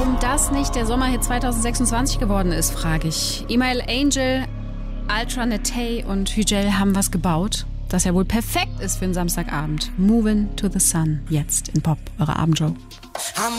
warum das nicht der Sommerhit 2026 geworden ist, frage ich. Email Angel, Ultra Netay und Hügel haben was gebaut, das ja wohl perfekt ist für einen Samstagabend. Movin' to the Sun, jetzt in Pop, eure Abendshow.